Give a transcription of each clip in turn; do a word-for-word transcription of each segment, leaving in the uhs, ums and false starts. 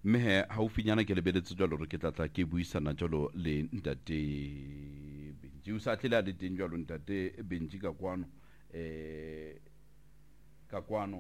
mme he haufinyana ke lebeletse jalo re ke tlatla ke buisana jalo le ntate Benji o sa tlela le teng jalo ntate Benji ka kwano eh ka kwano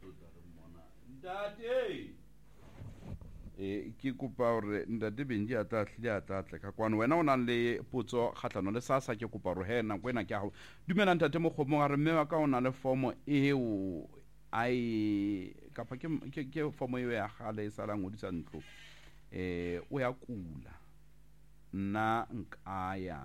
ntate eh ke kopa hore ntate Benji a tla hlile a tlatla ka kwano wena o nang le potso kgatlano le sasa ke kopa hore he nako ena ke a dumela ntate Mogomong a re mme wa ka o na le fomo eo ai kapa ke ke ke fomo eo ya gale e sala ngodisa ntlo eh o ya kula nna nkaya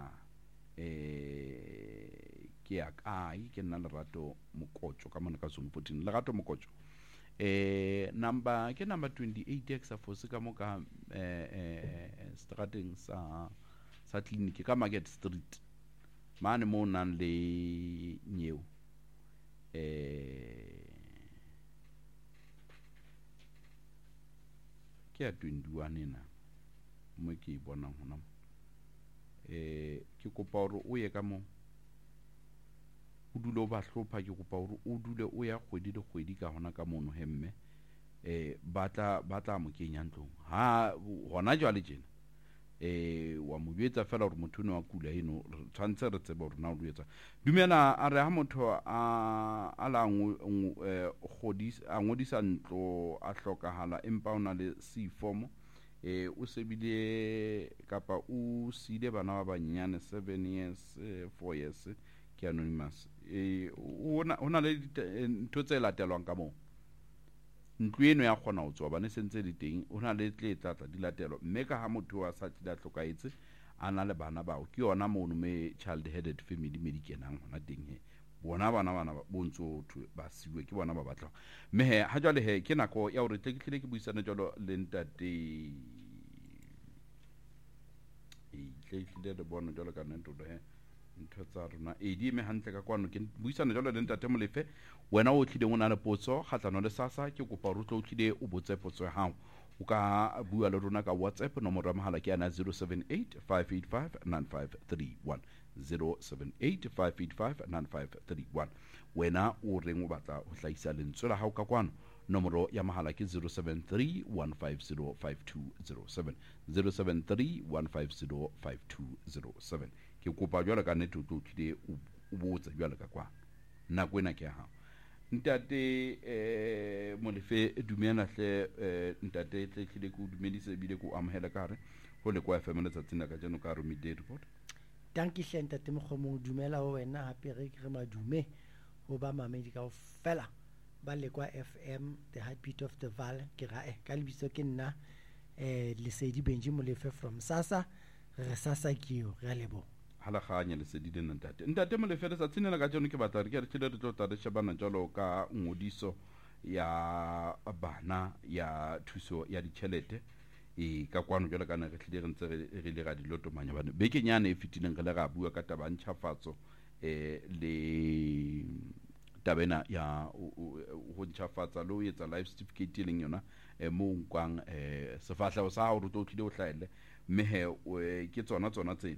eh ke ya kai ke nna Lerato Mokotjo ka mona ka Zone fourteen Lerato Mokotjo eh number ke number twenty-eight exa fose ka moka eh eh strateng sa sa clinic ka Market Street mane mo nang le nyeo eh ke ya twenty-one ena mo ke bona hona eh ke kopa hore o ye ka mo o dule o ba hlopha ke kopa hore o dule o ya kgwedi le kgwedi ka hona ka mono hemme eh batla batla mo kenya ntlong ha hona jwa le jena eh wa mo yetsa fela hore motho no a kula eno tshwantse re tsebe hore na o yetsa dumela a re ha motho a ala ngo godisa a ngodisa ntlo a hlokahala empa ona le C form eh o sebile kapa o sile bana ba banyane seven years four years ke anonymous eh ona ona le ntho tse latelwang ka mo ntlo eno ya kgona ho tswa bane sentse le teng ona le tle tlatla di latelwa mme ka ha motho wa sa tla hlokaetse ana le bana bao ke yona mono me child headed family medicanang hona teng he bona bana bana bontso ba siwe ke bona ba batla mme he ha jwale he ke nako ya hore tle ke ke buisana jalo le ntate e tle tle de bona jalo ka nento de he ntho tsa rona e di me hantle ka kwano ke buisana jalo le ntate Molefe wena o tlile ngona le potso kgatlano le sasa ke kopa re tlo tlile o botse potso ya hao o ka bua le rona ka WhatsApp nomoro ya mohala ke yana zero seven eight five eight five nine five three one zero seven eight five eight five nine five three one wena o reng o batla ho hlaisa lentswe la hao ka kwano nomoro ya mohala ke zero seven three one five zero five two zero seven zero seven three one five zero five two zero seven ke kopa jwale ka neto tlo tlile o botsa jwale ka kwa nako ena ke ha ntate eh Molefe dumela hle ntate tle tlile ku dumedise bile ku amhela kare ho le kwa F M le tsatsina ka jeno ka ro midday report danki hle ntate Mogomong dumela ho wena hape re re madume ho ba mamedi ka ofela ba le kwa F M the heartbeat of the valley ke ra eh ka lebitso ke nna eh Lesedi Benji Molefe from Sasa re Sasa kio re lebo hala khanya le sedile ntate ntate Molefe le tsatsina la ka jeno ke batla re ke re tlile re tlo tla re shebana jalo ka ngodiso ya bana ya thuso ya ditšhelete e ka kwano jalo kana re tlile re ntse re le ga dilotomanya bana be ke nyane e fitileng re le ga bua ka taba ntšhafatso eh le tabena ya ho ntšhafatsa lo etsa life certificate leng yona e mo nkwang eh sefahleho sa ha o tlo tlile o hlaele mme he ke tsona tsona tseno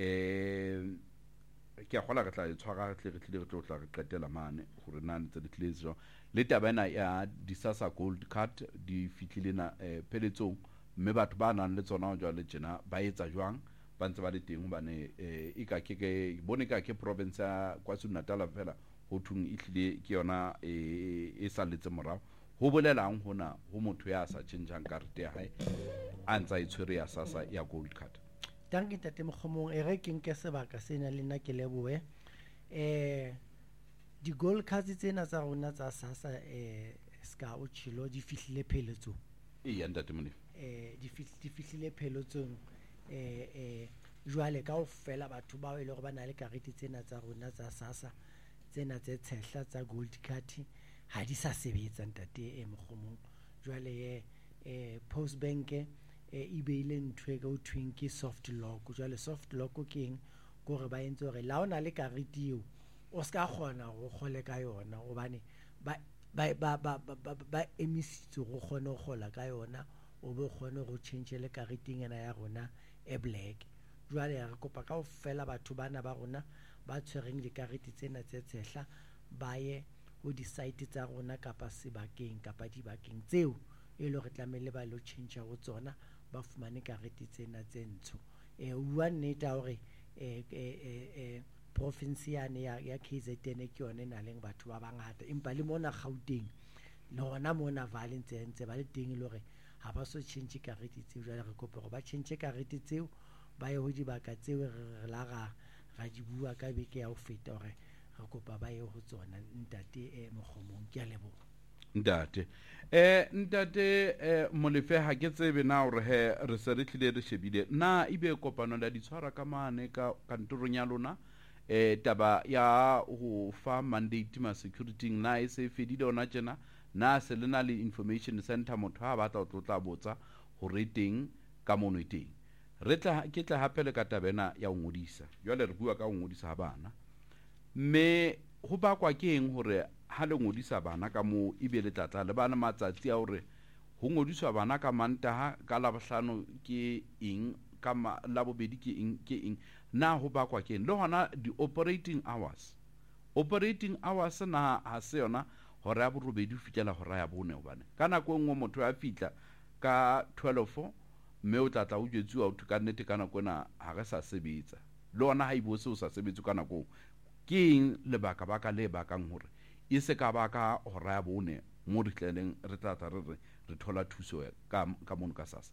eh ke a gola re tla tshwara re tle re tlile re tlo tla re qetela mane gore nna ntse le tlile jo le tabena ya disasa gold card di fitlile na peletsong mme batho ba nang le tsona jwa le jena ba etsa jwang ba ntse ba le teng bane e ka ke ke bone ka ke province ya KwaZulu-Natal fela ho thung e tlile ke yona e sa letse morao ho bolelang hona ho motho ya sa tšhentšang karete ya hae a ntsa e tshwere ya sasa ya gold card danki ntate Mogomong e re ke nke sebaka sena le nna ke leboe eh di gold cards tsena tsa rona tsa Sasa eh ska o tshilo di fihlile pheletsong e ya ntate Molefe eh di fihlile pheletsong eh eh jwale ka ofela batho ba ile go bana le karete tsena tsa rona tsa Sasa tsena tse tshehla tsa gold card ha di sa sebetsa ntate e Mogomong jwale eh Post Bank e beile ntwe go twing ke soft lock jwale soft lock ke eng go re ba entse gore la ona le karete eo o ska kgona go gole ka yona gobane ba ba ba ba ba emisitse go kgona go gola ka yona o be kgone go change le kareteng ena ya rona e black jwale ya re kopa ka ofela batho bana ba rona ba tshwereng le karete tsena tse tshehla ba ye ho di site tsa rona kapa sebakeng kapa dibakeng tseo e le re tlamehile ba lo change go tsona ba fumane karete tsena tse ntsho e bua nnete ya hore e e province yane ya ya K Z N ke yone na leng batho ba bangata empa le mona Gauteng le hona mona Valley ntse ntse ba le teng le hore ha ba so change karete tseo jwale re kopa gore ba change karete tseo ba ye ho dibaka tseo re la ga ga di bua ka beke ya ho feta hore re kopa ba ye ho tsona ntate e Mogomong ke a leboha ntate eh ntate eh molefe ha ke tsebe na hore he re se re tlile re shebile na ibe kopano la di tshwara ka mane ka kantorong ya lona eh taba ya ho fa mandate ma security na e se fedile ona tjena na se le na le information center motho ha batla o tla botsa ho rating ka mono teng re tla ke tla hapele ka tabena ya ho ngodisa jwale re bua ka ho ngodisa ha bana me ho ba kwa ke eng hore ha le ngodisa bana ka mo ibe le tlatla le bana matsatsi a hore ho ngodiswa bana ka Mantaha ka Labohlano ke eng ka Labobedi ke eng ke eng na ho ba kwa ke eng le hona di operating hours operating hours na ha se yona hora ya borobedi ho fitela hora ya bone hobane ka nako engwe motho a fitla ka twelve mme o tlatla o jwetsuwa o thuka nnete ka nako na ha re sa sebetsa le ona ha ibo se o sa sebetse ka nako ke eng lebaka baka le bakang hore e se ka baka hora ya bone mo re tleleng re tlatla re re re thola thuso ka ka mono ka sasa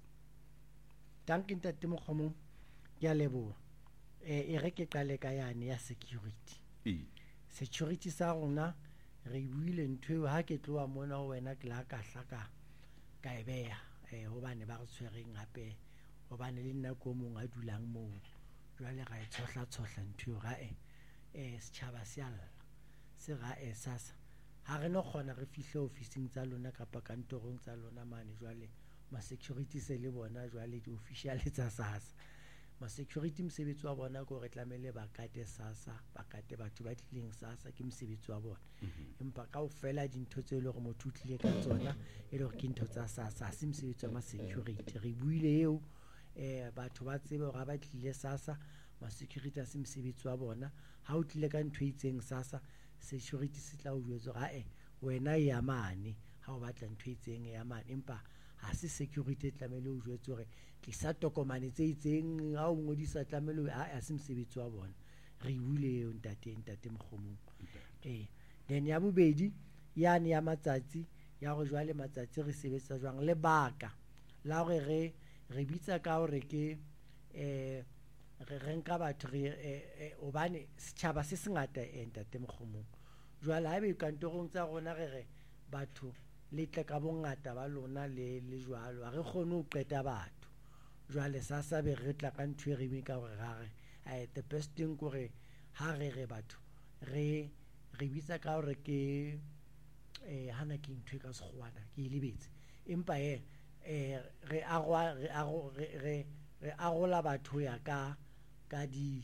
danke ntate Mogomong ke a leboha e re ke qale ka yane ya security e security sa rona re buile ntwe ha ke tloa mona wena ke la ka hlaka ka e beya eh hobane ba re tshwereng hape hobane le nna ko mong a dulang moo jwale ga e tshohla tshohla ntwe ga e eh setjhaba se alla se ga e sasa ha re no khona re fihle ofising tsa lona kapa kantorong tsa lona mane jwale ma security se le bona jwale di official tsa sasa ma security msebetsi wa bona go re tlamele ba kate sasa ba kate batho ba tlileng sasa ke msebetsi wa bona empa ka o fela dintho tse le go motho tlile ka tsona e le go ke ntho tsa sasa se msebetsi wa ma security re buile eo eh batho ba tsebe ga ba tlile sasa ma security se msebetsi wa bona ha o tlile ka ntho itseng sasa security se tla o jwetsa ga e wena ya mane ha o batla ntho itseng ya mane empa ha se security tlamele o jwetsa hore ke sa tokomane tse itseng ha o ngodisa tlamele a se msebetsi wa bona re buile ntate ntate Mogomong eh then ya bobedi yani ya matsatsi ya go jwale matsatsi re sebetsa jwang le baka la gore re re bitsa ka hore ke eh re renka batho re obane setjhaba se sengata ntate Mogomong jwale ha be kantorong tsa rona re re batho le tle ka bongata ba lona le le jwalo ha re kgone ho qeta batho jwale sasa be re tla ka ntwe re be ka gore ga re eh the best thing gore ha re re batho re re bitsa ka gore ke eh hana ke ntwe ka sekgwana ke lebetse empa e eh re agwa re ago re re agola batho ya ka ka di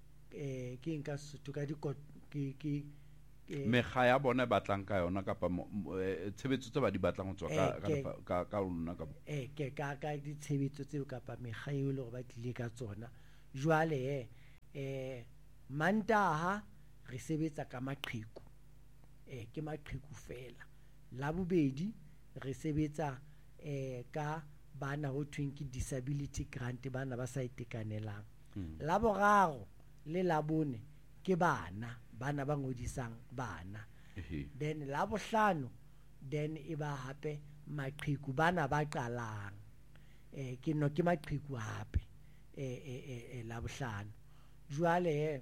eh ke nka setho ka di ke ke mekga ya bona ba tlang ka yona kapa tshebetso tse ba di batlang ho tswa ka ka ka lona ka eh ke ka ka di tshebetso tse kapa mekga e le go ba tlile ka tsona jwale eh Mantaha re sebetsa ka maqheku eh ke maqheku fela la bobedi re sebetsa eh ka bana ho thweng ke disability grant bana ba sa itekanelang la boraro le la bone ke bana bana ba ngodisang bana then la bohlano then e ba hape maqheku bana ba qalang eh ke no ke maqheku hape eh eh la bohlano jwale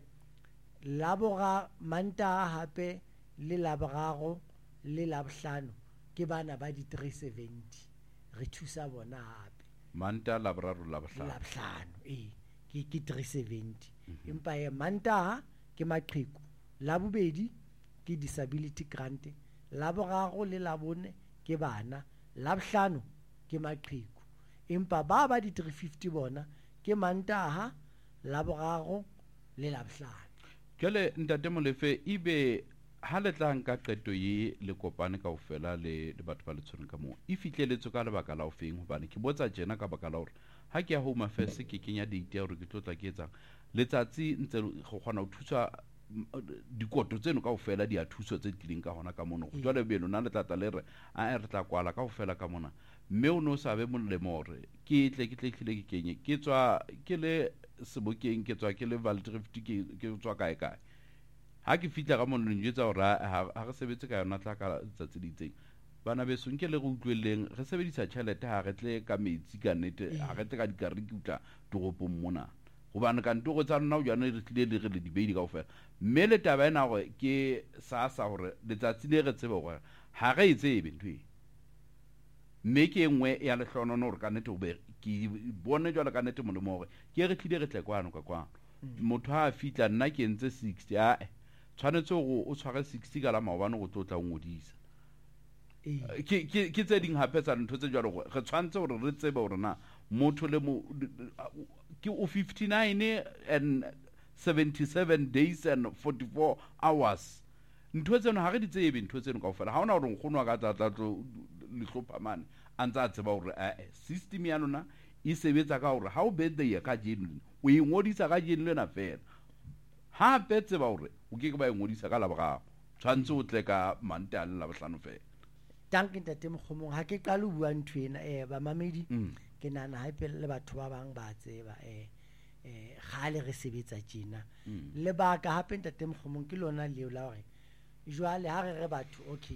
la bora Mantaha hape le la boraro le la bohlano ke bana ba di three seventy re thusa bona hape Mantaha la boraro la bohlano la bohlano eh ke ke three seventy empa e Mantaha ke maqheku la bobedi ke disability grant la boraro le la bone ke bana la bohlano ke maqheku empa ba ba di three fifty bona ke Mantaha la boraro le la bohlano jale ntate Molefe ibe ha le tla nka qeto ye le kopane ka ofela le le batho ba le tshwereng ka mo e fitlheletse ka lebaka la ofeng hobane ke botsa jena ka baka la hore ha ke ya home affairs ke kenya date ya hore ke tlotla ke etsang letsatsi ntse go kgona ho thusa dikoto tseno kaofela di a thuso tse tlileng ka gona ka mono go jwale beno na le tlata le re a re tla kwala kaofela ka mona mme o no sa be molemo gore ke tle ke tle tlile ke kenye ke tswa ke le sebokeng ke tswa ke le Valdrift ke tswa kae kae ha ke fitla ka mono njwetsa gore ha re sebetse ka yona tla ka tsatsi di itseng bana be sonke le go utlweleng re sebedisa tšhelete ha re tle ka metsi ka nnete ha re tle ka dikariki utla toropong mona gobane ka ntoro tsa rona o jana re tlile le re le dibeidi kaofela mme le taba ena gore ke sasa gore letsatsi le re tsebe gore ha re e tsebe ntho e mme ke engwe ya lehlonono gore ka nnete o be ke bone jwale ka nnete molemo gore ke re tlile re tle kwano ka kwano motho ha a fitla nna ke ntse sixty a tshwanetse go o tshware sixty ka la maobane go tlo tla o ngodisa ke ke ke tse ding hape tsa ntho tse jwalo gore re tshwantse gore re tsebe gore na motho le mo ke o fifty-nine and seventy-seven days and forty-four hours ntho tseno ha re di tsebe ntho tseno kaofela ha ona gore nkgono wa ka tla tlo le hlopha mane a ntse a tseba gore eh system ya lona e sebetsa ka gore ha o birthday ka jeno o e ngodisa ka jeno lena fela ha pe tseba gore o ke ke ba e ngodisa ka labogago tshwantse o tle ka mante a la bohlano fela tanke ntate Mokgomong ha ke qala bua ntwena eh ba mamedi ke nana hape le batho ba bang ba tseba eh eh gale re sebetsa tjena le ba ka hape ntate Mokgomong ke lona leo la hore jwale ha re re batho okay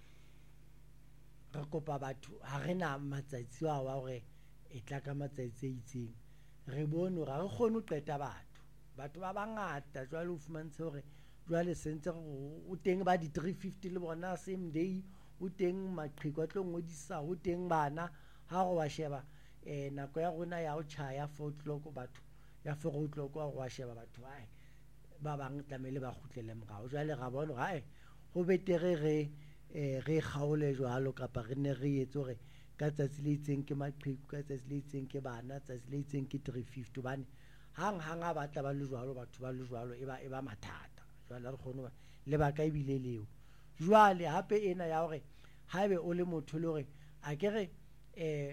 re kopa batho ha re na matsatsi wa wa hore e tla ka matsatsi a itseng re bone hore re kgone ho qeta batho batho ba bangata jwale o fumantse hore jwale sentse o teng ba di three fifty le bona same day o teng maqheko a tlo ngodisa o teng bana ha go wa sheba eh nako ya rona ya o tshaya four o'clock batho ya four o'clock wa go sheba batho ai ba bang tlamele ba khutlele morao jwale ga bona ga go betere re eh re kgaole jwalo kapa re ne re etse hore ka tsatsi le itseng ke maqheko ka tsatsi le itseng ke bana tsatsi le itseng ke three fifty bane hang hang a batla ba le jwalo batho ba le jwalo e ba e ba mathata jwale re kgone le ba ka ibile leo jwale hape ena ya hore haebe o le motho le hore a ke re eh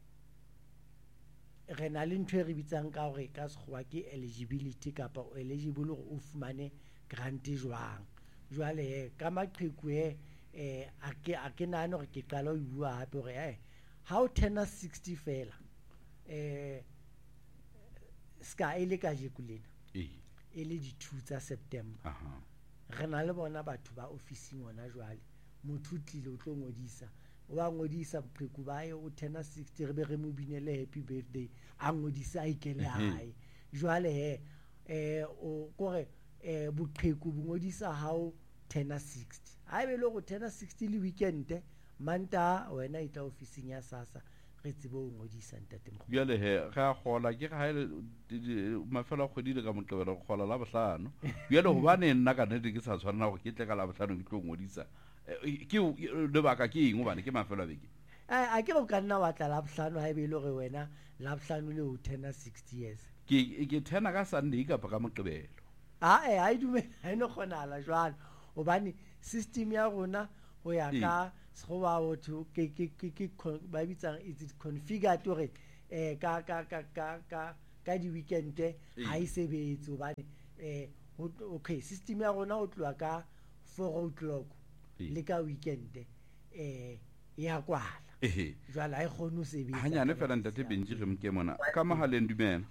re na le ntwe re bitsang ka hore ka sekgowa ke eligibility kapa o eligible hore o fumane grant jwang jwale ka maqheku he eh a ke a ke nane hore ke qala ho bua hape hore eh ha o tena sixty fela eh ska ile ka jekulena eh ile di two tsa September aha re na le bona batho ba officing ona jwale motho tlile o tlo ngodisa wa ngodisa boqheku ba ye o tena sixty re be re mo binele happy birthday a ngodisa a ikele hae jwale he eh o kore eh boqheku bo ngodisa ha o tena sixty ha be le go tena sixty le weekend manta wena ita officing ya sasa re tsebe o ngodisa ntate Mokgomong bjale he ga gola ke ga ile mafelo a kgwedi le ka moqebelo go gola la bohlano bjale ho bane nna ka nnete ke sa tshwana go ke tle ka la bohlano ke tlo ngodisa ke le baka ke eng bane ke mafelo a beke a ke go ka nna wa tla la bohlano ha be le gore wena la bohlano le o tena sixty years ke ke tena ka Sunday ka ka moqebelo a eh ha idume ha ino khonala jwalo obane system ya rona go ya ka segoba botho ke ke ke ba bitsang it's configured hore eh ka ka ka ka ka ka di weekend ha e sebetse obane eh okay system ya rona o tloa ka four o'clock le ka weekend eh ya kwala eh jwala ha e kgone ho sebetsa hanya ne fela ntate Benji re mke mona ka mahaleng dumela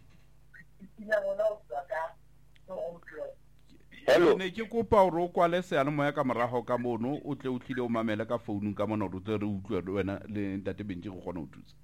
hello ne ke kopa hore o kwale se ya le moya ka morago ka mono o tle o tlile o mamele ka phone ka mona o tle re utlwe wena le ntate Benji go gona o thusa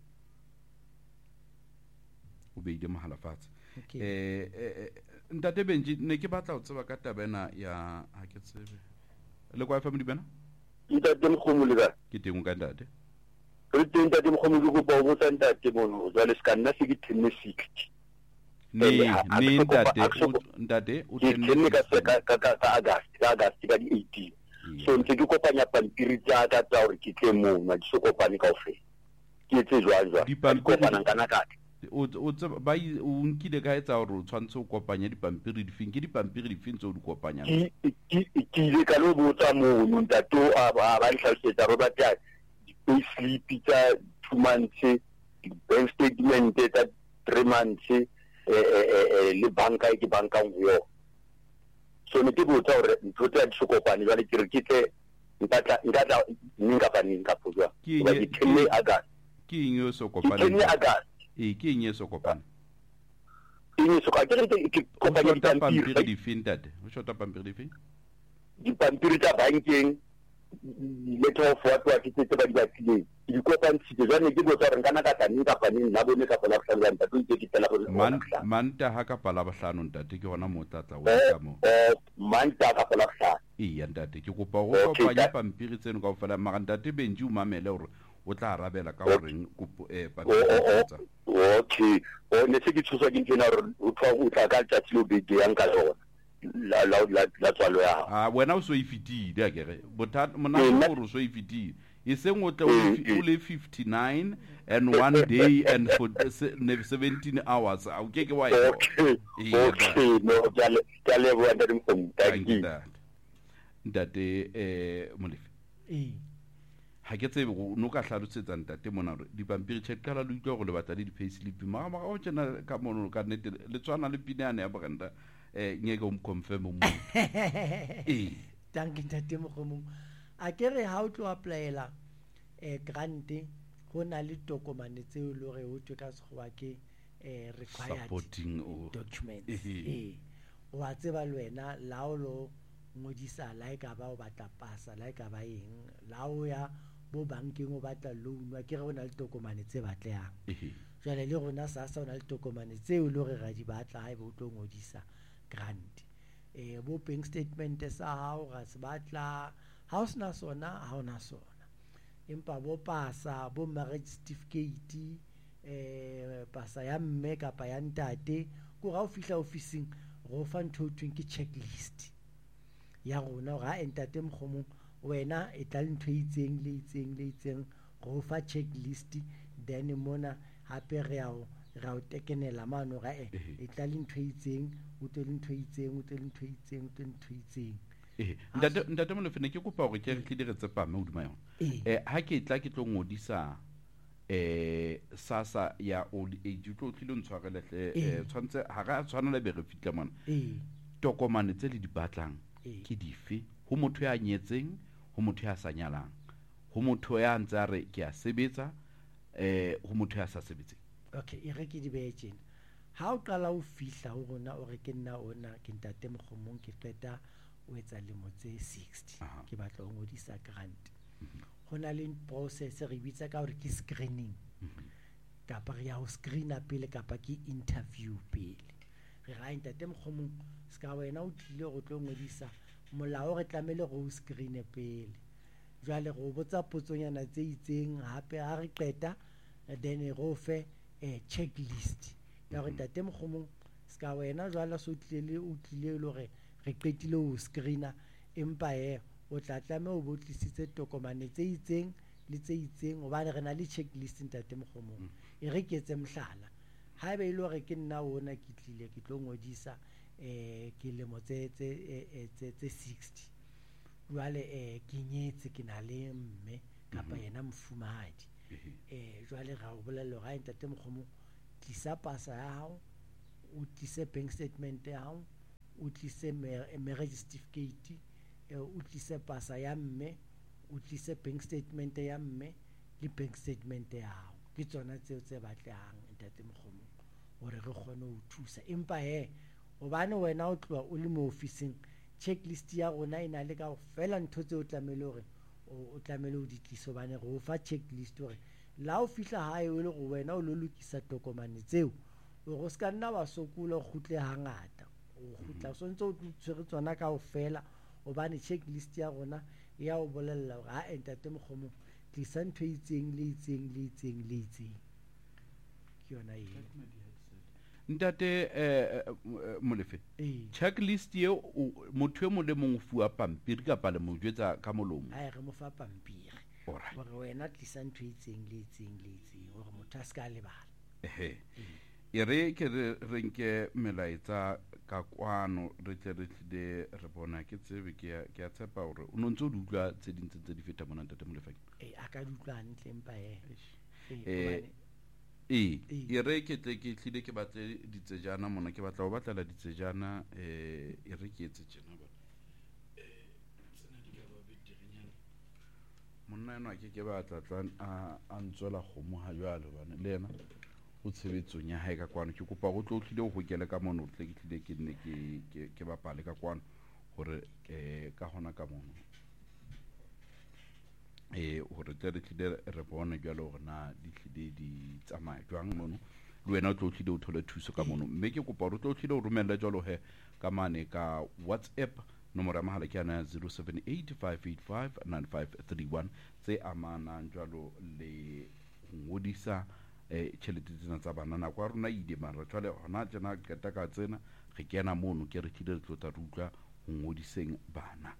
o beile mahala fatshe eh ntate Benji ne ke batla o tseba ka tabena ya ha ke tsebe le kwa family bana ntate Mokgomong le ka ke teng ka ntate re teng ntate Mokgomong go bo bo tsa ntate bono jwale se ka nna se ke ten sixty ne ne ntate ntate o tenne ka ka ka ka August ka August ka di eighteen so ntse ke kopanya pampiri tsa ka tsa hore ke tle mo ma di se kopane kaofela ke etse jwang jwang di kopana kana ka o o tsa ba o nkile ka etsa hore o tshwantse o kopanya dipampiri di feng ke dipampiri di feng tse o di kopanya ke ke ile ka lo botsa mo ntate a ba ba hlalosetsa re ba tla di pay slip tsa two months di bank statement tsa three months eh le banka ke banka ngwe so ne ke botsa gore ntho tse di sokopane jwale ke re ke tle nka tla nka tla ning kapa ning ka photswa ba di ten August ke eng yo ten sokopane August e ke eng yo sokopane eng so ka ke re ke kopanya o shota pampiri dipampiri di fintate o shota pampiri di fin dipampiri tsa bankeng letter of what wa ke tse ba di batlileng di kopantshitse jwale ke botsa gore nkana ka tla ning kapa ning nna bone kapa la bohlano ba ntate ke tla go man manta ha ka pala bohlano ntate ke gona mo tlatla o ka mo eh manta kapa la bohlano iya ntate ke kopa go Okay, kopanya that- pampiri tseno ka ofela maga ntate benji o mamele gore o tla arabela ka goreng kopo eh Oh, oh, pampiri tsa oh, okay o ne se ke tshoswa ke ntlena gore o tla o tla ka letsatsi lo beke yang ka lona la la la la tswalo ya hao ah wena o so e fitile a kere bothata mona Nna- gore o so e fitile e seng o tle o Mm, le fi- mm. o le fifty-nine and one day and for se- ne- seventeen hours a o ke ke wa e bona. okay Iya, okay no ke le ke le bua ntate mfong Thank thank you, you ntate. Ntate eh molefi ee ha ke tsebe go no ka hlalosetsa ntate mona gore dipampiri check ka la lo utlwa go le batla le di-payslip maga maga o tsena ka mono ka nnete le tshwana le pineane ya borenda eh nyeke o mconfirm mo ee tanke ntate mogomong a ke re ha o tlo applyela um grante go na le tokomane tseo e le gore o twe ka sekgowa ke um required supporting o documents Ehe. ee o a tseba le wena la o lo ngodisa la e ka ba o batla pasa la e ka ba eng la o ya bo bankeng o batla loan wa ke re go na le tokomane tse batlehang ehe jwale le rona sasa o na le tokomane tseo e le gore ra di batla ga e be o tlo ngodisa grant um bo bank statement sa hao ga se batla ha o sena sona ha o na sona empa bo pasa bo marriage certificate um pasa ya mme kapa ya ntate ko ga o fihla officing go fa ntho o thweng ke checklist ya rona gore ga entate mokgomong wena e tla le ntho e itseng le itseng le itseng go fa checklist then mona hape re a o ra o tekenela mano ga e Ehe. e tla le ntho e itseng o tle le ntho e itseng o tle le ntho e itseng o tle le ntho e itseng ehe ntate ntate molefi ne ke kopa gore ke re tle dire tsepame hodima yona Ee. eh ha ke tla ke tlo ngodisa eh sasa ya old age o tlo tlile o ntshwarele hle Ee. eh tshwantse ha ga tshwana le be re fitla mona ee tokomane tse le di batlang Ee. ke dife ho motho ya nyetseng ho motho ya sa nyalang ho motho ya ntse a re ke a sebetsa eh ho motho ya sa sebetseng okay e re ke di behe tjena ha o qala o fihla ho rona o re ke nna ona ke ntate mokgomong ke qeta o etsa lemo tse sixty Aha. ke batla ho ngodisa grant ho na le process re bitsa ka hore ke screening kapa re ya ho screena pele kapa ke interview pele re ra ntate mokgomong ska wena o tlile go tlo ngodisa molao re tlamele go o screene pele jwale go botsa potsonyana tse itseng hape ha re qeta then go fe a checklist ya gore ntate mokgomong ska wena jwale so tlile o tlile le gore re qetile ho screena empa he o tla tlame o botlisitse tokomane tse itseng le tse itseng hobane re na le checklist ntate mokgomong e re ke etse mohlala ha ebe e le gore ke nna ona ke tlile ke tlo ngodisa um ke lemo tse tse eh, tse tse sixty jwale um ke nyetse ke na le mme kapa yena mofumahadi um jwale ra o bolella ga ntate mokgomo tlisa pasa ya hao o tlise bank statement ya hao o tlise ma- marriage certificate eh, o tlise pasa ya mme o tlise bank statement ya mme le bank statement ya hao ke tsona tseo tse batlehang ntate mokgomo gore re kgone ho thusa empa he gobane wena o tloa o le mo officing checklist ya rona e na le ka fela ntho tse o tlamehile gore o o tlamehile o di tlise hobane re o fa checklist gore la o fihla hae o le go wena o lo lokisa tokomane tseo o go ska nna wa sokola o kgutle hangata o kgutla so ntse o tshwere tsona ka o fela hobane checklist ya rona ya o bolella gore ha entate mokgomo tlisa ntho e itseng le itseng le itseng le itseng ke yona eo ntate eh eh, molefe ee checklist ye motho e mo le mong o fuwa pampiri kapa le mo jwetsa ka molomo a re mo fa pampiri Alright. gore wena tlisa ntho e itseng le itseng le itseng gore motho a se ka lebala ehe e re ke re re nke melaetsa ka kwano re tle re tlile re bona ke tsebe ke a- ke a tshepa gore o no ntse o di utlwa tse dintse tse di feta mona ntate molefeng ee a ka di utlwa hantle empa e Eh, e Ee. e re ke tle ke tlile ke batle ditsejana mona ke batla go batlela ditsejana eh e re ke etse tjena ba eh tsena di ka ba beterenyana monna eno a ke ke batla tla a a ntsola kgomo ha jwalo bana le yena o tshebetsong ya hae ka kwano ke kopa go tlo tlile go gokele ka mona o tle ke tlile ke nne ke ke ke bapale ka kwano gore eh ka hona ka mona eh gore tle re tlile re bone jalo gore na di tlile di tsamaya jwang mono le wena o tlo tlile o thole thuso ka mono mme ke kopa gore tlo tlile o romelle jalo he ka mane ka WhatsApp nomoro ya mahala ke yana zero seven eight five eight five nine five three one tse amanang jalo le ngodisa eh tšhelete tsena tsa bana nako ya rona ile mara jwale hona tjena keta ka tsena re kena mono ke re tlile re tlo tla rutla ho ngodiseng bana.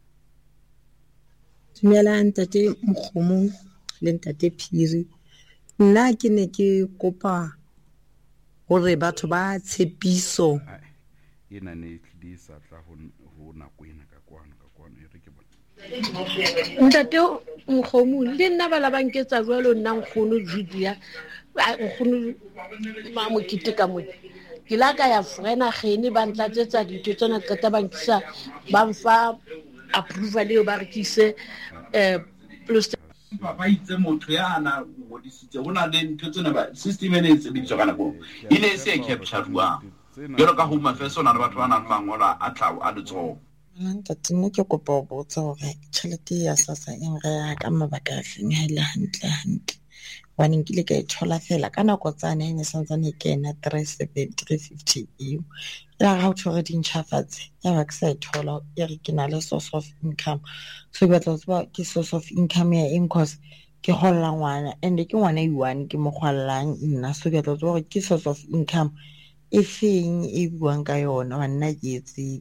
Dumela ntate Mokgomo le ntate Phiri. Nna ke ne ke kopa hore batho ba tshepiso ena ne tlile sa tla ho ho nako ena ka kwano ka kwano e re ke bona ntate Mokgomo le nna bala ba nketsa jwalo nna nkgono Julia nkgono ma mokete ka mona ke la ka ya frena gene ba ntlatsetsa dintho tsena qeta ba nkisa ba mfa approval eo ba re kise eh plus ba itse motho ya ana ngodisitse hona le ntho tsena ba system ene e sebediswa kana go ile se capture-wa jalo ka home affairs ona le batho ba nang mangola a tlawo a letsogo ntate nne ke kopa ho botsa hore tjhelete ya SASSA e nre ya ka mabaka a feng ha ile hantle hantle hobane nkile ka e thola fela ka nako tsane e ne santsane ke ena three seven three fifty eo ya ga o tshwere dintšhafatse ya ba ke sa e thola e re ke na le source of income so ke batla ho tseba ke source of income ya eng cause ke golla ngwana and ke ngwana e one ke mo gwallang nna so ke batla ho tseba gore ke source of income e feng e buang ka yona wa nna ke etsebe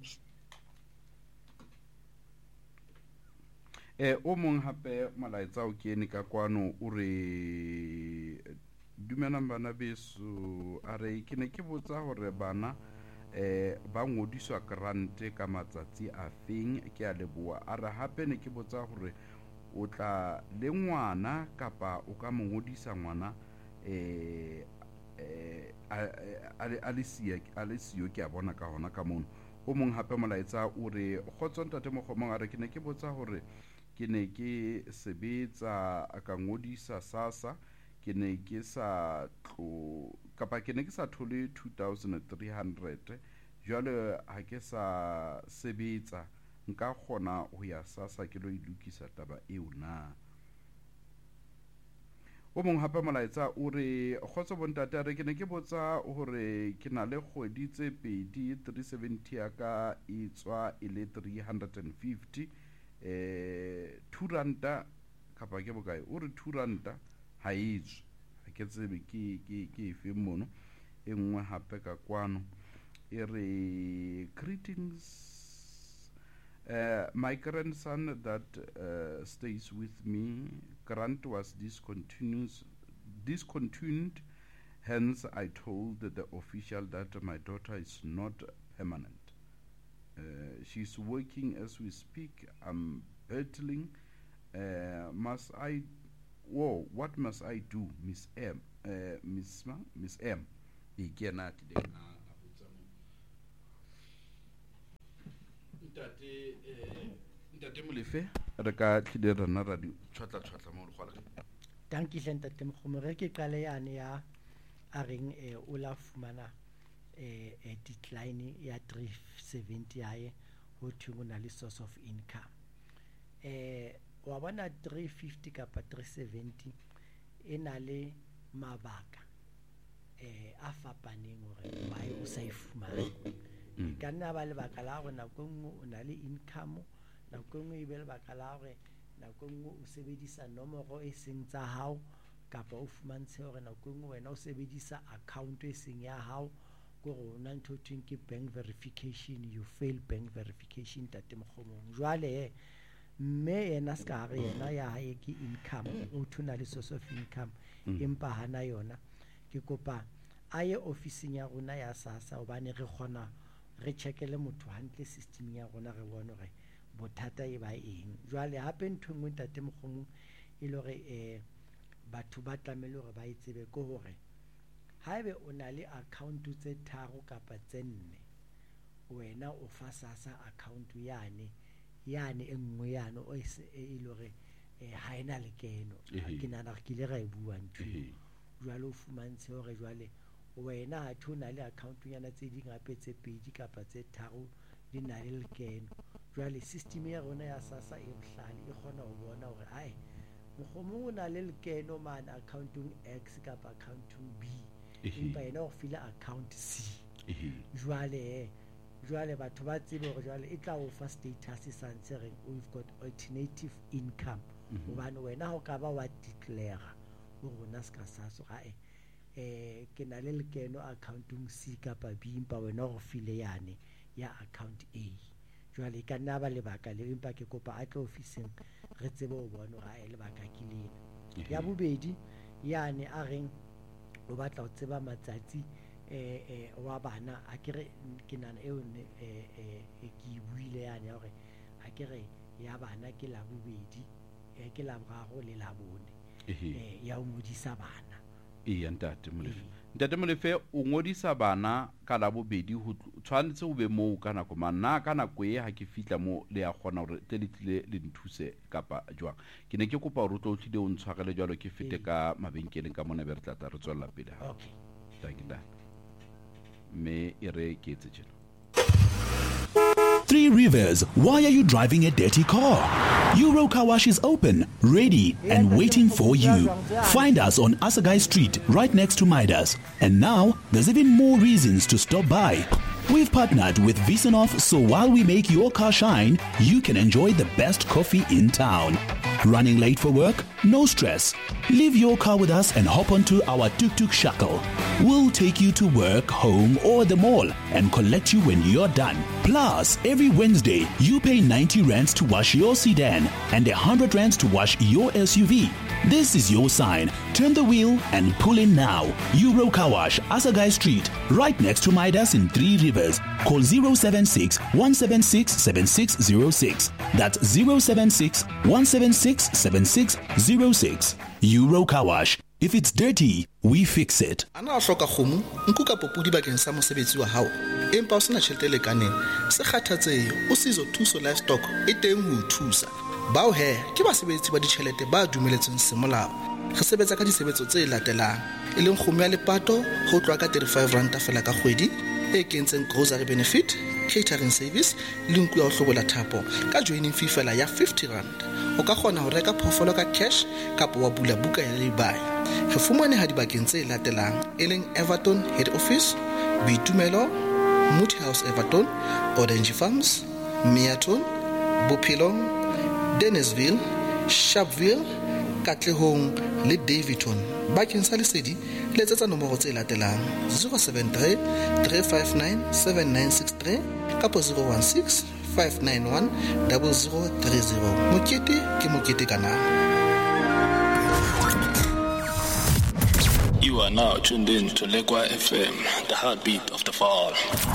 eh o mong hape malaetsa o kene ka kwano o re dumelang bana beso a re ke ne ke botsa hore bana eh ba ngodiswa grant ka matsatsi a feng ke a leboa a re hape ne ke botsa hore o tla le ngwana kapa o ka mo ngodisa ngwana eh eh a le sia a le sio ke a bona ka hona ka mono o mong hape molaetsa o re khotso ntate Mokgomo a re ke ne ke botsa hore ke ne ke sebetsa a ka ngodisa SASSA ke ne ke sa tlo kapa ke ne ke sa thole two thousand three hundred jwale ha ke sa sebetsa nka kgona ho ya SASSA ke lo ilukisa taba eo na o mong hape molaetsa o re khotso bontate re ke ne ke botsa hore ke na le kgwedi tse pedi three seventy ya ka e tswa e le three hundred fifty eh two ranta kapa ke bokae o re two ranta ha itswe ha ke tsebe ke ke ke fe mono e nngwe hape ka kwano e re greetings uh, my grandson that uh, stays with me grant was discontinuous discontinued hence I told the official that my daughter is not permanent. Uh, she's working as we speak. I'm battling. Uh, must I? Whoa! What must I do, Miss M? Uh, Miss Ma? Miss M? Igena today. Ntate, ntate Molefe, reka tlile rena ra di tshwatla tshwatla mo go la. Dankie ntate Mokgomo re ke qale yane ya a reng e o la fumana eh e decline ya three seventy yae ho thwe na le source of income eh wa bona three fifty kapa three seventy ena le mabaka eh a fapaneng hore why o sa ifumana ka nna ba le baka la hore nako nngwe o na le income nako nngwe e be le baka la hore nako nngwe o sebedisa nomoro e seng tsa hao kapa o fumantshe hore nako nngwe wena o sebedisa account e seng ya hao go rona ntho thweng ke bank verification you fail bank verification tate Mokgomo jwale mme yena ska re yena ya hae ke income o thuna le source of income empa hana yona ke kopa aye officing ya rona ya SASSA hobane re kgona re checkele motho hantle system ya rona re bone hore bothata e ba eng jwale hape ntho ngwe tate Mokgomo e le hore eh batho ba tlamele hore ba itsebe ko hore haebe o na le account tse tharo kapa tse nne wena o fa SASSA account yane yane e nngwe yane o e le hore ha ena lekeno ke nana ke le ga e bua ntho jwale o fumantshe hore jwale wena ha thona le account yana tse ding gape tse pedi kapa tse tharo di na le lekeno jwale system ya rona ya SASSA e bohlale e kgona ho bona hore ai mohlomong o na le lekeno man accounting X kapa accounting B empa yena o fila account C jwale jwale batho ba tsebe hore jwale e tla o fa status sa ntse re we've got alternative income hobane wena ho ka ba wa declare ho rona ska SASSA ga e eh ke na le lekeno accounting C kapa B empa wena o file yane ya account A jwale ka nna ba lebaka le empa ke kopa a tlo officing re tsebe ho bona ga e lebaka ke lena ya bobedi yane a reng o batla ho tseba matsatsi eh eh wa bana a kere ke nana e one eh eh ke buile yane hore a kere ya bana ke la bobedi eh ke la boraro le la bone eh ya o modisa bana e ntate molefe ntate molefe o ngodisa bana ka la bobedi ho tshwanetse o be mo kana ko mana kana ko e ha ke fitla mo le ya gona hore tlelitile le nthuse kapa jwang ke ne ke kopa hore o tlo tlile o ntshwarele jwalo ke fete ka mabenkeleng ka mona be re tla re tswella pele ha okay thank you me ere ke etse tjena. Three Rivers, why are you driving a dirty car? Euro Car Wash is open, ready, and waiting for you. Find us on Asagai Street, right next to Midas. And now, there's even more reasons to stop by. We've partnered with Visanov, so while we make your car shine, you can enjoy the best coffee in town. Running late for work? No stress. Leave your car with us and hop onto our tuk-tuk shuttle. We'll take you to work, home, or the mall and collect you when you're done. Plus, every Wednesday, you pay ninety rands to wash your sedan and one hundred rands to wash your S U V. This is your sign. Turn the wheel and pull in now. Euro Car Wash, Asagai Street, right next to Midas in Three Rivers. Call zero seven six, one seven six, seven six zero six. That's zero seven six, one seven six, seven six zero six. Euro Car Wash. If it's dirty, we fix it. Ana a hloka kgomo nku ka popudi bakeng sa mosebetsi wa hao empa o sena tjhelete le kaneng se kgathatsehe o sizo thuso livestock e teng ho thusa bao he ke basebetsi ba ditjhelete ba dumeletsweng semolao re sebetsa ka disebetso tse latelang e leng kgomo ya lepato ho tloa ka thirty-five rand fela ka kgwedi e kentseng grocery benefit catering service le nku ya ho hlobola thapo ka joining fee fela ya fifty rand o ka kgona ho reka phofolo ka cash kapa wa bula buka ya lebai re fumane ha dibakeng tse latelang e leng Everton head office Bitumelo Muti House Everton Orange Farms Miaton Bophelong Dennisville Sharpeville Katlehong le Davidton bakeng sa lesedi letsetsa nomoro tse latelang zero seven three, three five nine, seven nine six three kapa zero one six, five nine one, zero zero three zero. Mokete ke mokete kana. You are now tuned in to Lekwa F M, the heartbeat of the fall.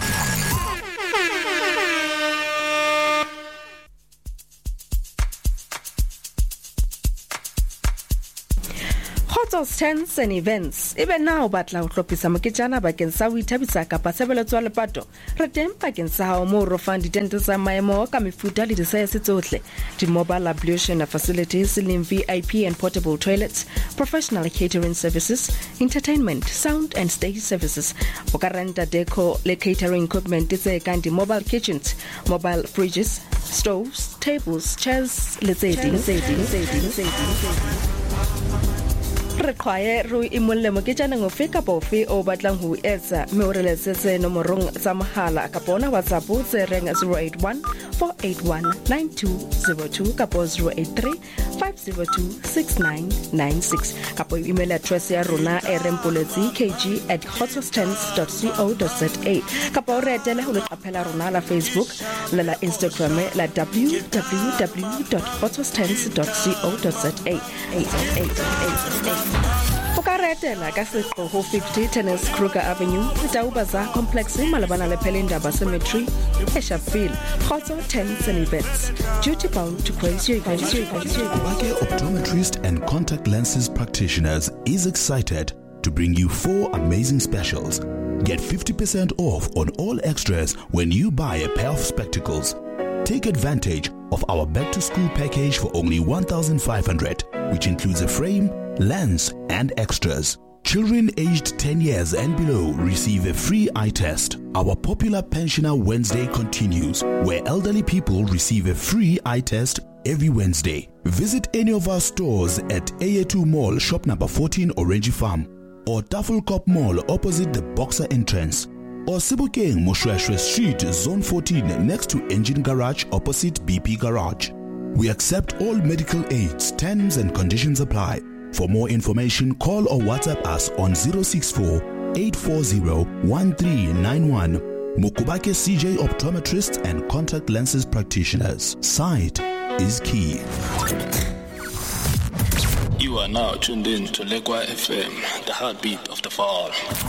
Hotels, tents and events. Even now, batla utlopisa moketjana bakeng sa ho ithabisa kapa tshebeletso ya lepato. Re teng bakeng sa hao mo ro fang ditente tsa maemo ka mefuta le disaese tsohle. Di mobile ablution facilities, slim V I P and portable toilets, professional catering services, entertainment, sound and stage services. O ka renta deco le catering equipment tse kang di mobile kitchens, mobile fridges, stoves, tables, chairs, le tse ding tse ding tse ding tse ding. Re khwae ro imolle moketjana ngofe ka bofe o batlang ho etsa me o re letsetse nomorong tsa mohala ka bona WhatsApp tse reng zero eight one, four eight one, nine two zero two ka zero eight three, five zero two, six nine nine six ka email address ya rona erempolezi k g at hotels dot co dot za ka bo re etela ho le qaphela rona la Facebook le la Instagram la w w w dot hotels dot co dot za o ka retela ka setlo ho fifty Tennis Kruger Avenue Taubaza Complex malabana le Pelindaba Cemetery e Sharpeville Khotso Tents and Events duty bound to grace your events. Optometrist and contact lenses practitioners is excited to bring you four amazing specials. Get fifty percent off on all extras when you buy a pair of spectacles. Take advantage of our back-to-school package for only one thousand five hundred dollars, which includes a frame, lens, and extras. Children aged ten years and below receive a free eye test. Our popular Pensioner Wednesday continues, where elderly people receive a free eye test every Wednesday. Visit any of our stores at A A two Mall, shop number fourteen, Orange Farm, or Tafelkop Mall opposite the Boxer entrance, or Sebokeng Moshweshwe Street, Zone fourteen, next to Engine Garage opposite B P Garage. We accept all medical aids. Terms and conditions apply. For more information, call or WhatsApp us on zero six four, eight four zero, one three nine one. Mukubake C J Optometrists and Contact Lenses Practitioners. Sight is key. You are now tuned in to Lekwa F M, the heartbeat of the fall.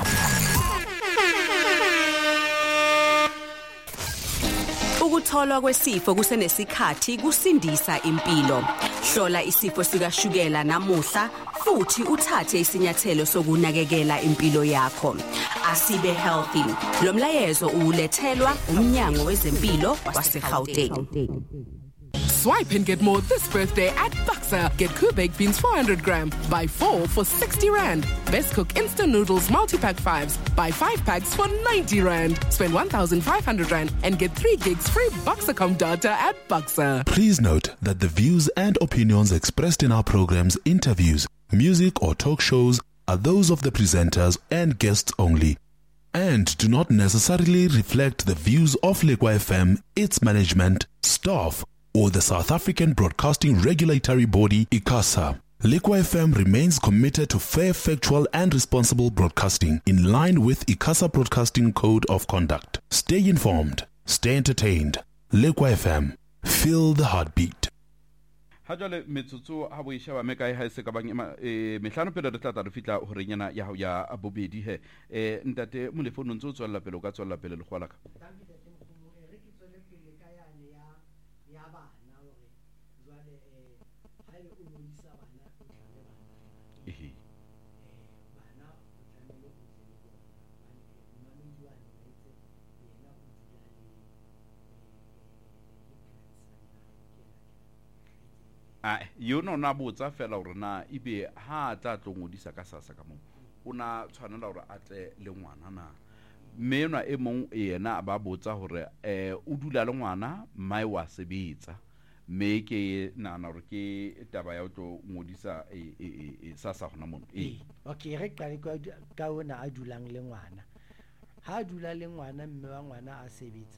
Ukutholwa kwesifo kusenesikhathi kusindisa impilo. Hlola isifo sikashukela namuhla futhi uthathe isinyathelo sokunakekela impilo yakho. Asibe healthy. Lo mlayezo ulethelwa umnyango wezempilo waseGauteng. Swipe and get more this birthday at Boxer. Get Kubek beans four hundred gram. Buy four for sixty rand. Best Cook instant noodles multi-pack fives. Buy five packs for ninety rand. Spend one thousand five hundred rand and get three gigs free Boxercom data at Boxer. Please note that the views and opinions expressed in our programs, interviews, music or talk shows are those of the presenters and guests only, and do not necessarily reflect the views of Lekwa F M, its management, staff, or the South African Broadcasting Regulatory Body, ICASA. Lekwa F M remains committed to fair, factual and responsible broadcasting in line with ICASA Broadcasting Code of Conduct. Stay informed, stay entertained. Lekwa F M, feel the heartbeat. Hajale metsotso ha bo isha ba meka e ha se ka bang e mehlano pele re tla tla re fitla ho renyana ya hao ya abobedi he e ntate mo lefonong tso tswalla pele o ka tswalla pele le khwala ka Ah, yo no na botsa fela hore na ibe ha tla tlo ngodisa ka sasa ka mo ona tshwanela hore a tle le ngwana na mme yona e mong yena ba botsa hore eh o dula le ngwana mai wa sebetsa mme ke nana hore ke taba ya tlo ngodisa e e sasa hona mono eh okay re qale ka ona a dulang le ngwana ha dula le ngwana mme wa ngwana a sebetsa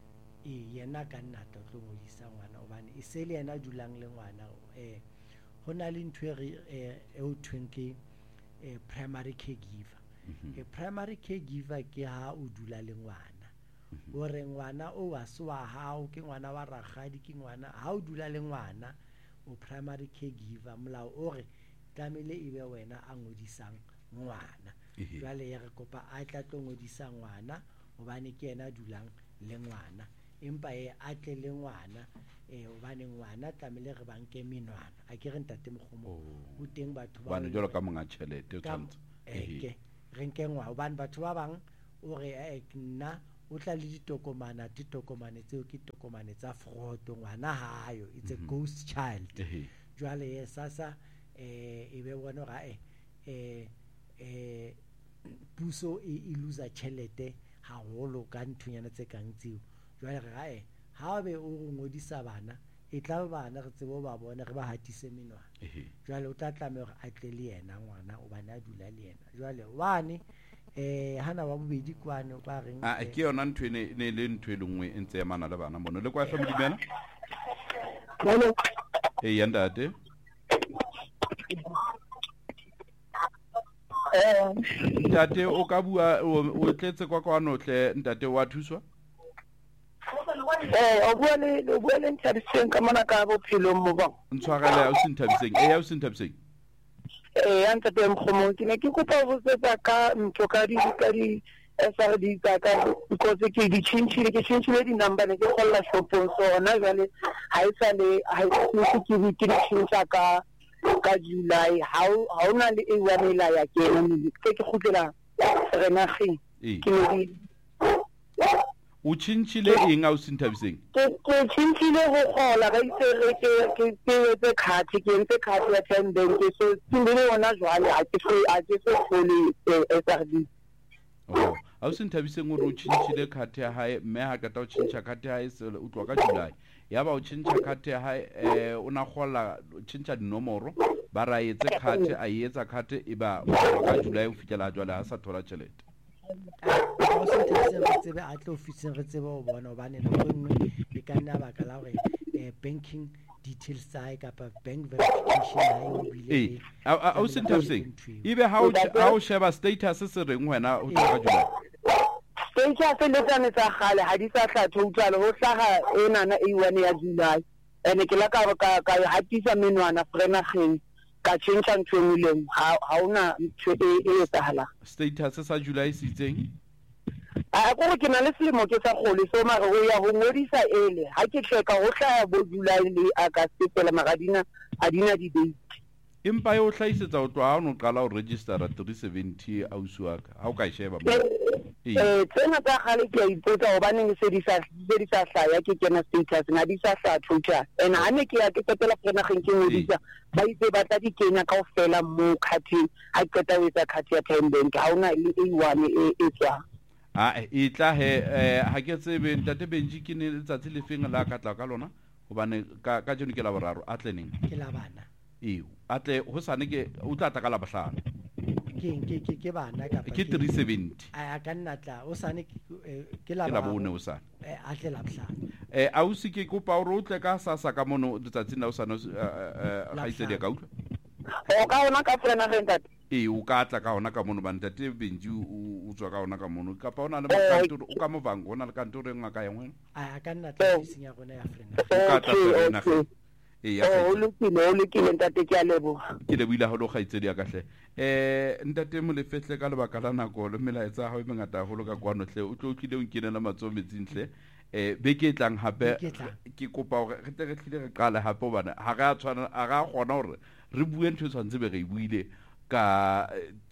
e yena ka nna tlo ngodisa ngwana obane e se le yena dulang le ngwana eh hona le ntwe re e o twinke e primary caregiver e primary caregiver ke ha o dula le ngwana o re ngwana o wa swa hao ke ngwana wa ragadi ke ngwana ha o dula le ngwana o primary caregiver molao o re tlamele e be wena a ngodisang ngwana jwale ya re kopa a tla tlo ngodisa ngwana obane ke yena dulang le ngwana empa e atle le ngwana e obane ngwana tlamele re banke menwana a ke re ntate moghomo o teng batho ba bana jolo ka monga chelete o tshantse eke re nke ngwa obane batho ba bang o re e nna o tla le ditokomana ditokomane tseo ke tokomane tsa fraud ngwana hayo it's a ghost child jwale ye sasa eh e be bona ga e eh eh puso e iluza chelete ha holo ka nthunyana tse kang tseo jwale ga e ha be o ngodisa bana e tla bana re tsebo ba bona re ba hatise menwana jwale o tla tlame hore a tle le yena ngwana o bana a dula le yena jwale wane eh hana wa bobedi kwane ba reng a ke yona ntwe ne ne le ntwe le ngwe entse ya mana le bana mono le kwa family bana hello eh yanda ate eh ntate o ka bua o tletse kwa kwa notle ntate wa thuswa eh o bua le o bua le nthabiseng ka mana ka bophelo mo ba ntshwarela o sinthabiseng eh ya o sinthabiseng eh anta te mkhomo ke ne ke kopa go setsa ka ntlo ka di ka di S R D ka ka because ke di chinchile ke chinchile di number ne ke kholla shopong so na jale ha isa le ha se ke ke di chincha ka ka July ha ha ona le e one e la ya kena ke ke khutlela renageng ke le o tshintshile eng a o sinthabiseng ke ke tshintshile go gola ga itse re ke ke ke tse khati ke ntse khati ya ten bank so tsindile ona jwale a ke so a ke so khole e sardi oh a o sinthabiseng o re o tshintshile khati ya hae mme ha ka ta o tshintsha khati ya hae se o tlwa ka July ya ba o tshintsha khati ya hae eh o na gola o tshintsha dinomoro ba ra etse khati a etsa khati e ba ka July o fitela jwale ha sa thola tšhelete o se ntse re tsebe a tlo ofising re tsebe o bona obane le nngwe le ka nna baka la gore banking details tsa ka pa bank verification ha e bile eh a o se nthabiseng ibe ha o ha o sheba status se reng wena o tla ka July status le tsane tsa gale ha di sa hla total ho hlaga ena na e one ya July ene ke la ka ka ka hatisa menwana frenageng ka tshentsa ntshweleng ha ha ona ntse e etsahala status sa July se itseng a go ke na le selemo ke sa gole so mara go ya go ngodisa ele ha ke tleka go hlaya bo July le August pele magadina adina di date empa yo hlaisetsa o twa no qala o register three seventy a usuaka ha o ka sheba mo eh tsena tsa gale ke ipotsa go baneng se di sa se di sa hlaya ke kena status na di sa hla thuta ena ha ne ke ya ke tsetela frenageng ke ngodisa ba itse ba tla di kenya ka ofela mo khathing ha ke tla wetsa khathi ya ten bank ha ona le A one e e tswa a e tla he ha ke tsebe ntate Benji ke ne letsatsi le feng la ka tla ka lona gobane ka ka jeno ke la boraro a tleneng ke la bana eo atle ho sane ke o tla tla ka la bohlano ke ke ke ke bana ka ke three seventy a ka nna tla o sane ke la ke la bone o sane eh a tle la bohlano eh a o se ke kopa o rotle ka sa sa ka mono letsatsi la o sane ga itse dia ka utlwa o ka ona ka frena rentata e o ka tla ka ona ka mono ba ntate Benji o tswa ka ona ka mono ka pa ona le makantoro o ka mo bang ona le kantoro e ngaka yengwe a ka nna tla iseng ya rona ya frena o ka tla frena e ya o lokile o lokile ntate ke a lebo ke le buile ha lo gaitse dia ka hle eh ntate mo le fetle ka le bakala nako le melaetsa ha o mengata holo ka kwano hle o tlo tlile o nkinela matso metsing hle eh be ke tlang hape ke kopa gore re tle re tlile re qala hape bana ha ga tshwana a ga gona hore re bue ntho tshwantse be re buile ka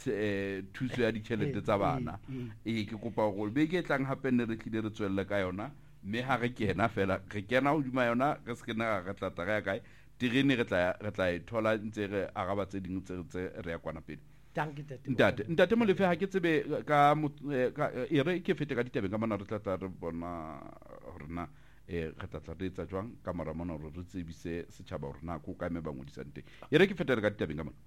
thuso ya ditšhelete tsa bana e ke kopa gore be ke tlang hape ne re tlile re tswelle ka yona mme ha re kena fela re kena ho dima yona re se kena ga tla tla ga kae tirene re tla re tla ithola ntse re araba tse ding tse tse re ya kwana pele ntate ntate mo lefe ha ke tsebe ka e re ke fete ka ditabeng ka mona re tla tla re bona rena e re tla tla re etsa jwang ka mora mona re re tsebise setšhaba hore na ko ka me ba ngodisang teng e re ke fete re ka ditabeng ka mona.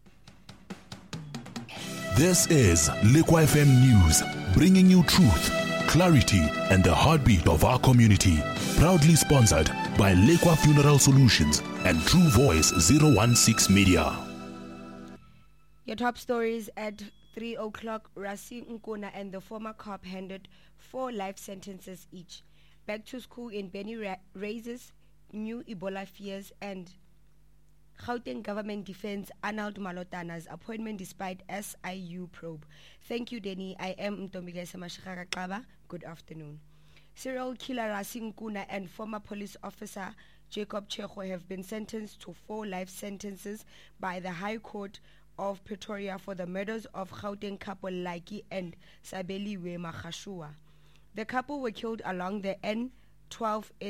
This is Lekwa F M News, bringing you truth, clarity, and the heartbeat of our community. Proudly sponsored by Lekwa Funeral Solutions and True Voice zero one six Media. Your top stories at three o'clock. Rasi Nkuna and the former cop handed four life sentences each. Back to school in Beni ra- raises new Ebola fears, and Gauteng government defends Arnold Malotana's appointment despite S I U probe. Thank you, Denny. I am Ntombigesa Mashikara Kaba. Good afternoon. Serial killer Rasi Nkuna and former police officer Jacob Checho have been sentenced to four life sentences by the High Court of Pretoria for the murders of Gauteng couple Laiki and Sabeliwe Magashua. The couple were killed along the N twelve